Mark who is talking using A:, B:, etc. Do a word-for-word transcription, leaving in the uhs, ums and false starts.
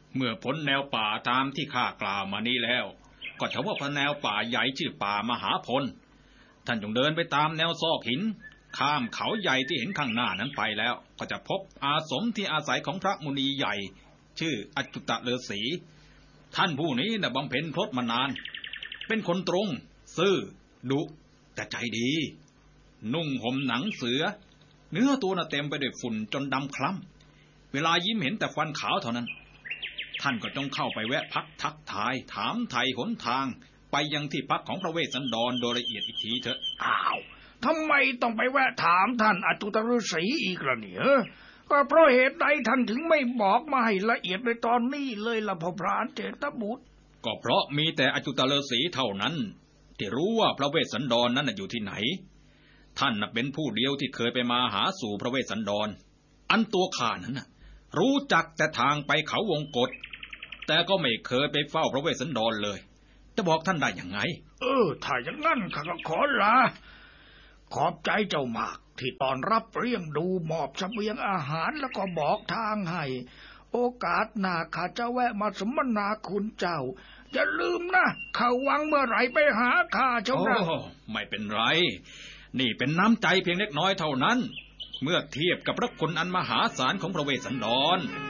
A: เมื่อพ้นแนวป่าตามที่ข้ากล่าวมานี้แล้วก็ถือว่าพระแนวป่าใหญ่ชื่อป่ามหาพลท่านจงเดินไปตามแนวซอกหินข้ามเขาใหญ่ที่เห็นข้างหน้านั้นไปแล้วก็จะพบอาสมที่อาศัยของพระมุนีใหญ่ชื่ออจุตฤาษีท่านผู้นี้น่ะบำเพ็ญพรตมานานเป็นคนตรงซื่อดุแต่ใจดีนุ่งห่มหนังเสือเนื้อตัวน่ะเต็มไปด้วยฝุ่นจนดำคล้ำเวลายิ้มเห็นแต่ฟันขาวเท่านั้นท่านก็ต้องเข้าไปแวะพักทักทายถามไถ่หนทางไปยังที่พักของพระเวสสันดรโดยละเอียดอีกทีเถอะ
B: อ้าวทำไมต้องไปแวะถามท่านอจุตฤาษีอีกล่ะเนี่ยก็เพราะเหตุใดท่านถึงไม่บอกมาให้ละเอียดในตอนนี้เลยล่ะพ่อพรานเจตบุตร
A: ก็เพราะมีแต่อจุตฤาษีเท่านั้นที่รู้ว่าพระเวสสันดรนั้นอยู่ที่ไหนท่านเป็นผู้เดียวที่เคยไปมาหาสู่พระเวสสันดรอันตัวข้านั้นน่ะรู้จักแต่ทางไปเขาวงกฏแต่ก็ไม่เคยไปเฝ้าพระเวสสันดรเลยจะบอกท่านได้ยังไง
B: เออถ้าอย่างนั้นข้าก็ขอลาขอบใจเจ้ามากที่ตอนรับเลี้ยงดูมอบเสบียงอาหารแล้วก็บอกทางให้โอกาสหน้าข้าจะแวะมาสมนาคุณเจ้าอย่าลืมนะเข้าวังเมื่อไหร่ไปหาข้าเจ้านะ
A: โอ้ไม่เป็นไรนี่เป็นน้ำใจเพียงเล็กน้อยเท่านั้นเมื่อเทียบกับพระคุณอันมหาศาลของพระเวสสันดร